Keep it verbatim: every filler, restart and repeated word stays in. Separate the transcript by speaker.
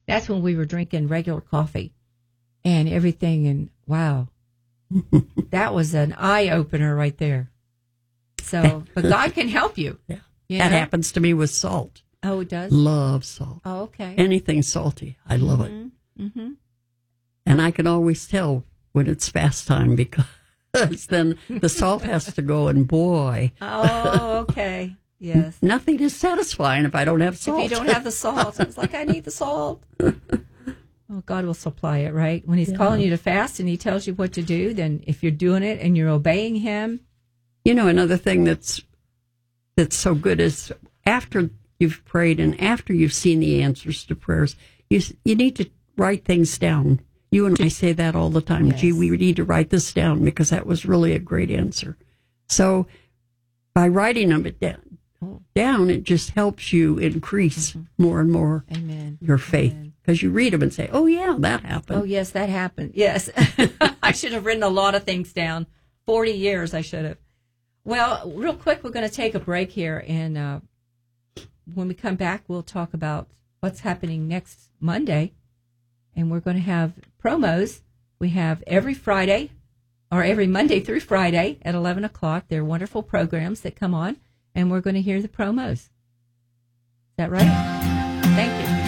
Speaker 1: That's when we were drinking regular coffee and everything. And wow, that was an eye opener right there. So, but God can help you.
Speaker 2: Yeah.
Speaker 1: You
Speaker 2: That
Speaker 1: know?
Speaker 2: happens to me with salt.
Speaker 1: Oh, it does?
Speaker 2: Love salt.
Speaker 1: Oh, okay.
Speaker 2: Anything salty. I love
Speaker 1: mm-hmm.
Speaker 2: it.
Speaker 1: Mm-hmm.
Speaker 2: And I can always tell when it's fast time because then the salt has to go, and boy.
Speaker 1: Oh, okay. Yes.
Speaker 2: Nothing is satisfying if I don't have salt.
Speaker 1: If you don't have the salt, it's like, I need the salt. Oh, God will supply it, right? When he's
Speaker 2: Yeah.
Speaker 1: calling you to fast and he tells you what to do, then if you're doing it and you're obeying him.
Speaker 2: You know, another thing that's that's so good is after you've prayed and after you've seen the answers to prayers, you you need to write things down. You and I say that all the time.
Speaker 1: Yes.
Speaker 2: Gee, we need to write this down because that was really a great answer. So by writing them down, down, it just helps you increase mm-hmm. more and more
Speaker 1: Amen.
Speaker 2: your faith.
Speaker 1: Amen.
Speaker 2: Because you read them and say, oh, yeah, that happened.
Speaker 1: Oh, yes, that happened. Yes. I should have written a lot of things down. forty years I should have. Well, real quick, we're going to take a break here. And uh, when we come back, we'll talk about what's happening next Monday. And we're going to have promos. We have every Friday, or every Monday through Friday at eleven o'clock. They're wonderful programs that come on. And we're going to hear the promos. Is that right?